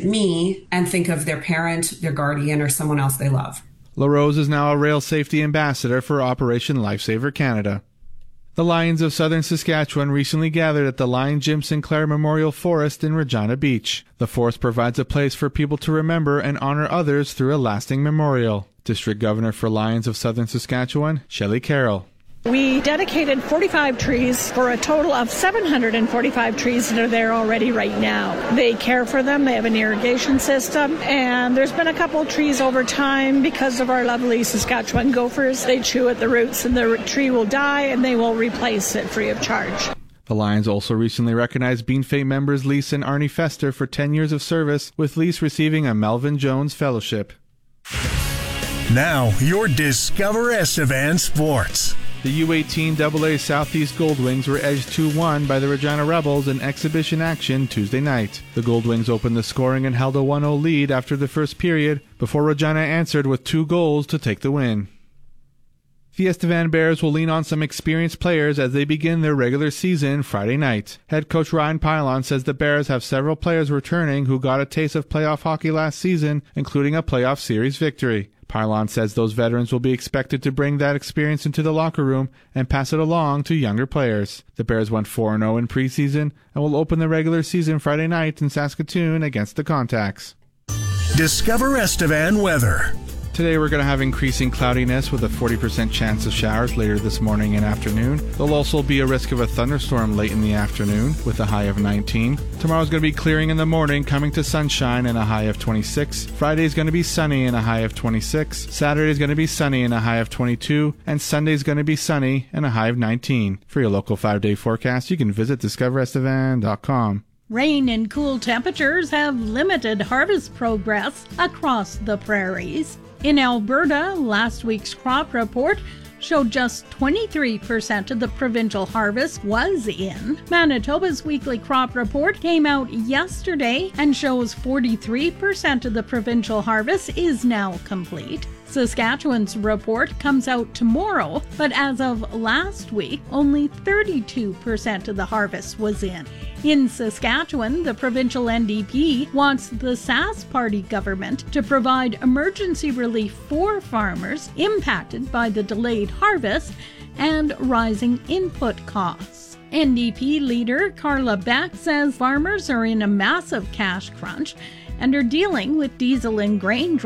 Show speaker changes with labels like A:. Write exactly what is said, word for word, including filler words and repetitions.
A: me and think of their parent, their guardian, or someone else they love.
B: LaRose is now a rail safety ambassador for Operation Lifesaver Canada. The Lions of Southern Saskatchewan recently gathered at the Lion Jim Sinclair Memorial Forest in Regina Beach. The forest provides a place for people to remember and honor others through a lasting memorial. District Governor for Lions of Southern Saskatchewan, Shelley Carroll.
C: We dedicated forty-five trees for a total of seven hundred forty-five trees that are there already right now. They care for them, they have an irrigation system, and there's been a couple of trees over time because of our lovely Saskatchewan gophers. They chew at the roots and the tree will die and they will replace it free of charge.
B: The Lions also recently recognized Bean Fate members Lise and Arnie Fester for ten years of service, with Lise receiving a Melvin Jones Fellowship.
D: Now, your Discover Estevan Sports.
B: The U eighteen double A Southeast Goldwings were edged two one by the Regina Rebels in exhibition action Tuesday night. The Goldwings opened the scoring and held a one oh lead after the first period, before Regina answered with two goals to take the win. The Estevan Bears will lean on some experienced players as they begin their regular season Friday night. Head coach Ryan Pylon says the Bears have several players returning who got a taste of playoff hockey last season, including a playoff series victory. Pylon says those veterans will be expected to bring that experience into the locker room and pass it along to younger players. The Bears went four and oh in preseason and will open the regular season Friday night in Saskatoon against the Contacts.
D: Discover Estevan weather.
B: Today we're going to have increasing cloudiness with a forty percent chance of showers later this morning and afternoon. There'll also be a risk of a thunderstorm late in the afternoon with a high of nineteen. Tomorrow's going to be clearing in the morning, coming to sunshine and a high of twenty-six. Friday's going to be sunny and a high of twenty-six. Saturday's going to be sunny and a high of twenty-two. And Sunday's going to be sunny and a high of nineteen. For your local five-day forecast, you can visit discover estevan dot com.
E: Rain and cool temperatures have limited harvest progress across the prairies. In Alberta, last week's crop report showed just twenty-three percent of the provincial harvest was in. Manitoba's weekly crop report came out yesterday and shows forty-three percent of the provincial harvest is now complete. Saskatchewan's report comes out tomorrow, but as of last week, only thirty-two percent of the harvest was in. In Saskatchewan, the provincial N D P wants the Sask Party government to provide emergency relief for farmers impacted by the delayed harvest and rising input costs. N D P leader Carla Beck says farmers are in a massive cash crunch and are dealing with diesel and grain